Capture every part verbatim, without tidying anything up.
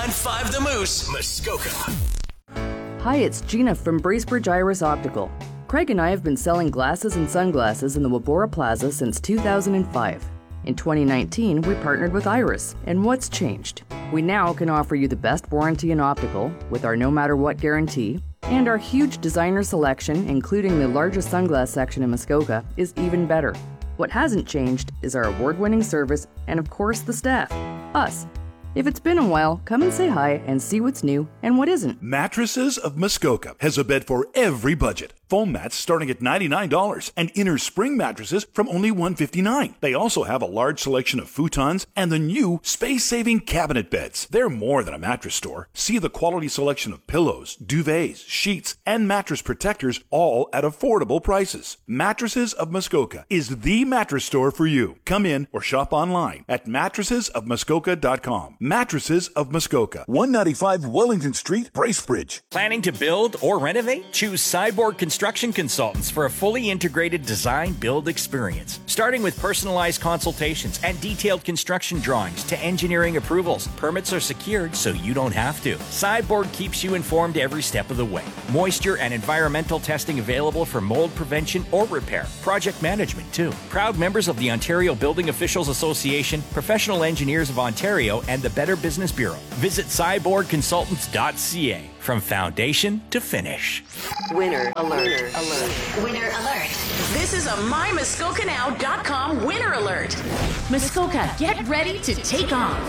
five The Moose, Muskoka. Hi, it's Gina from Bracebridge Iris Optical. Craig and I have been selling glasses and sunglasses in the Wabora Plaza since two thousand five. In twenty nineteen, we partnered with Iris, and what's changed? We now can offer you the best warranty in optical with our no matter what guarantee, and our huge designer selection, including the largest sunglass section in Muskoka, is even better. What hasn't changed is our award-winning service and, of course, the staff. Us. If it's been a while, come and say hi and see what's new and what isn't. Mattresses of Muskoka has a bed for every budget. Foam mats starting at ninety-nine dollars and inner spring mattresses from only one hundred fifty-nine dollars. They also have a large selection of futons and the new space-saving cabinet beds. They're more than a mattress store. See the quality selection of pillows, duvets, sheets, and mattress protectors, all at affordable prices. Mattresses of Muskoka is the mattress store for you. Come in or shop online at mattresses of muskoka dot com. Mattresses of Muskoka, one ninety-five Wellington Street, Bracebridge. Planning to build or renovate? Choose Cyborg Construction Consultants for a fully integrated design build experience. Starting with personalized consultations and detailed construction drawings to engineering approvals. Permits are secured so you don't have to. Cyborg keeps you informed every step of the way. Moisture and environmental testing available for mold prevention or repair. Project management too. Proud members of the Ontario Building Officials Association, Professional Engineers of Ontario, and the Better Business Bureau. Visit cyborg consultants dot c a. From foundation to finish. Winner alert. Alert. Winner alert. This is a my muskoka now dot com winner alert. Muskoka, get ready to take off.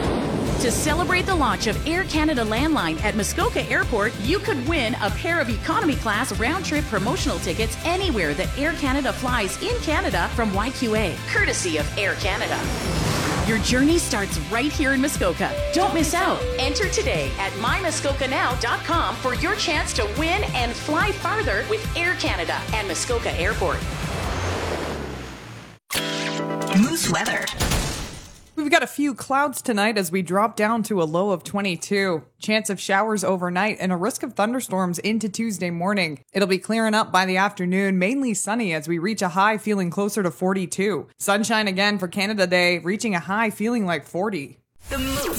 To celebrate the launch of Air Canada Landline at Muskoka Airport, you could win a pair of economy class round-trip promotional tickets anywhere that Air Canada flies in Canada from Y Q A, courtesy of Air Canada. Your journey starts right here in Muskoka. Don't miss out. Enter today at my muskoka now dot com for your chance to win and fly farther with Air Canada and Muskoka Airport. Moose weather. We've got a few clouds tonight as we drop down to a low of twenty-two. Chance of showers overnight and a risk of thunderstorms into Tuesday morning. It'll be clearing up by the afternoon, mainly sunny as we reach a high feeling closer to forty-two. Sunshine again for Canada Day, reaching a high feeling like forty. The Moose.